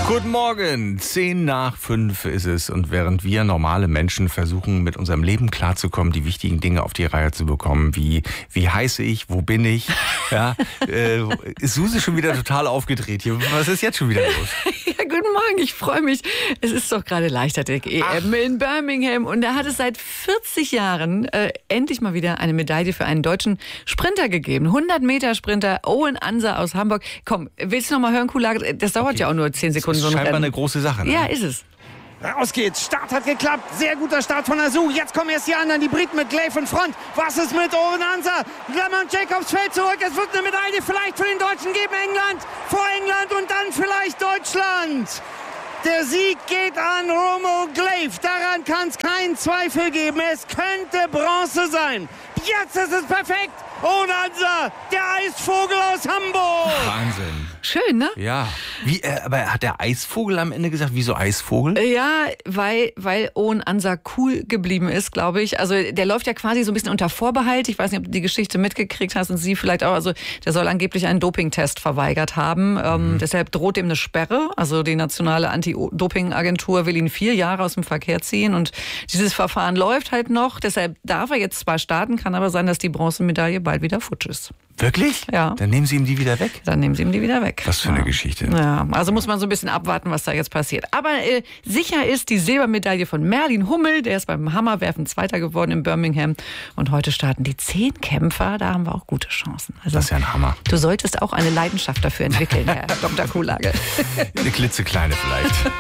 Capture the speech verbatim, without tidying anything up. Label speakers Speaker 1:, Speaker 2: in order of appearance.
Speaker 1: Guten Morgen, zehn nach fünf ist es und während wir normale Menschen versuchen, mit unserem Leben klarzukommen, die wichtigen Dinge auf die Reihe zu bekommen, wie wie heiße ich, wo bin ich, ja, äh, ist Susi schon wieder total aufgedreht hier. Was ist jetzt schon wieder los?
Speaker 2: Ja, guten Morgen, ich freue mich. Es ist doch gerade Leichtathletik-E M in Birmingham und da hat es seit vierzig Jahren äh, endlich mal wieder eine Medaille für einen deutschen Sprinter gegeben. hundert Meter Sprinter Owen Anser aus Hamburg. Komm, willst du noch mal hören, Kulage? Das dauert
Speaker 1: Okay.
Speaker 2: ja auch nur zehn Sekunden.
Speaker 1: Das ist scheinbar eine große Sache. Ne?
Speaker 2: Ja, ist es.
Speaker 3: Raus geht's. Start hat geklappt. Sehr guter Start von Azu. Jetzt kommen erst die anderen. Die Briten mit Glaive in Front. Was ist mit Owen Anser? Lemon Jacobs fällt zurück. Es wird eine Medaille vielleicht für den Deutschen geben. England vor England und dann vielleicht Deutschland. Der Sieg geht an Romo Glaive. Daran kann es keinen Zweifel geben. Es könnte Bronze sein. Jetzt ist es perfekt. Owen Anser, der Eisvogel aus Hamburg.
Speaker 1: Wahnsinn.
Speaker 2: Schön, ne?
Speaker 1: Ja. Wie, äh, aber hat der Eisvogel am Ende gesagt, wieso Eisvogel?
Speaker 2: Ja, weil, weil Owen Anser cool geblieben ist, glaube ich. Also der läuft ja quasi so ein bisschen unter Vorbehalt. Ich weiß nicht, ob du die Geschichte mitgekriegt hast und sie vielleicht auch. Also der soll angeblich einen Dopingtest verweigert haben. Ähm, mhm. Deshalb droht ihm eine Sperre. Also die nationale Anti-Doping-Agentur will ihn vier Jahre aus dem Verkehr ziehen. Und dieses Verfahren läuft halt noch. Deshalb darf er jetzt zwar starten, kann aber sein, dass die Bronzemedaille bald wieder futsch ist.
Speaker 1: Wirklich?
Speaker 2: Ja.
Speaker 1: Dann nehmen sie ihm die wieder weg?
Speaker 2: Dann nehmen sie ihm die wieder weg.
Speaker 1: Was für eine Geschichte.
Speaker 2: Ja, also muss man so ein bisschen abwarten, was da jetzt passiert. Aber äh, sicher ist die Silbermedaille von Merlin Hummel. Der ist beim Hammerwerfen Zweiter geworden in Birmingham. Und heute starten die Zehnkämpfer. Da haben wir auch gute Chancen. Also,
Speaker 1: das ist ja ein Hammer.
Speaker 2: Du solltest auch eine Leidenschaft dafür entwickeln, Herr Doktor Kulage.
Speaker 1: Eine klitzekleine vielleicht.